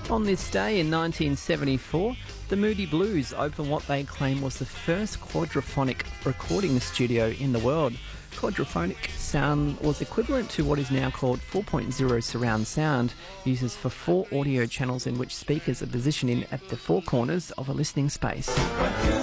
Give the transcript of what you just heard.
On this day in 1974, the Moody Blues opened what they claim was the first quadraphonic recording studio in the world. Quadraphonic sound was equivalent to what is now called 4.0 surround sound, uses for 4 audio channels in which speakers are positioned in at the 4 corners of a listening space.